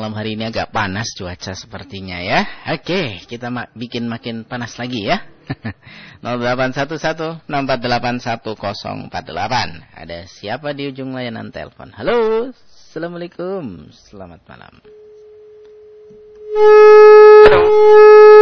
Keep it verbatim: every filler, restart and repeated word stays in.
malam hari ini agak panas cuaca sepertinya ya. Oke, kita ma- bikin makin panas lagi ya. nol delapan satu satu enam empat delapan satu nol empat delapan. Ada siapa di ujung layanan telepon? Halo, Assalamualaikum. Selamat malam. Halo.